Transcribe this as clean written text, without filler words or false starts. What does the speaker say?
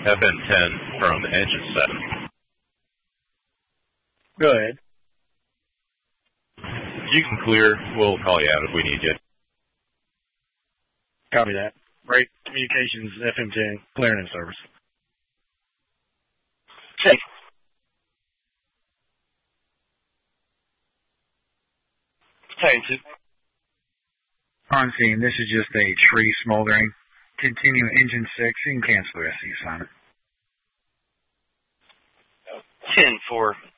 FM10 from engine 7. Go ahead. You can clear. We'll call you out if we need you. Copy that. Right. Communications, FM10, clearing in service. Okay. Titan 2. On scene, this is just a tree smoldering. Continue engine 6 and cancel the rest of the assignment. 10-4,